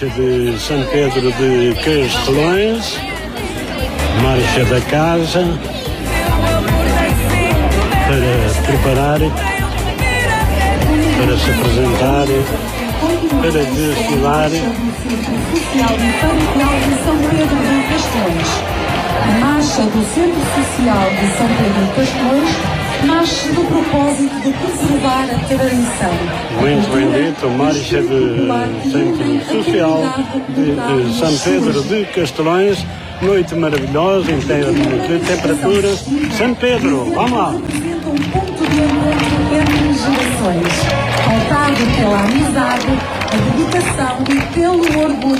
Marcha de São Pedro de Castelões, Marcha da Casa, para preparar, para se apresentar, para desfilar. A marcha do Centro Social de São Pedro de Castelões nasce do propósito de preservar a tradição. Muito bem dito, marcha do Centro Social de São Pedro de Castelões, noite maravilhosa, em termos de temperatura. São Pedro, vamos lá! Representa um ponto de encontro entre gerações, pautado pela amizade, a dedicação e pelo orgulho